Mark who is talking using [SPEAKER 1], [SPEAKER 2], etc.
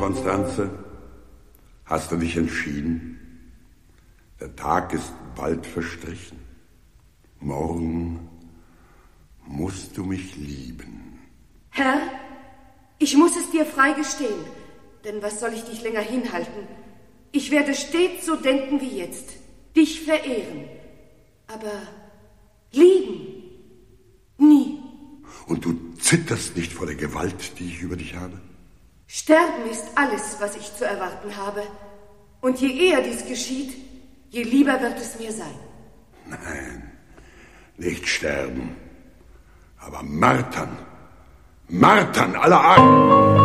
[SPEAKER 1] Konstanze? Hast du dich entschieden? Der Tag ist bald verstrichen. Morgen musst du mich lieben.
[SPEAKER 2] Herr, ich muss es dir frei gestehen, denn was soll ich dich länger hinhalten? Ich werde stets so denken wie jetzt, dich verehren, aber lieben, nie.
[SPEAKER 1] Und du zitterst nicht vor der Gewalt, die ich über dich habe?
[SPEAKER 2] Sterben ist alles, was ich zu erwarten habe. Und je eher dies geschieht, je lieber wird es mir sein.
[SPEAKER 1] Nein, nicht sterben, aber martern. Martern aller Art.